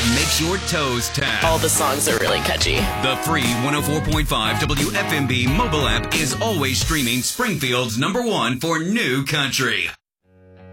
that makes your toes tap. All the songs are really catchy. The free 104.5 WFMB mobile app is always streaming Springfield's #1 for new country.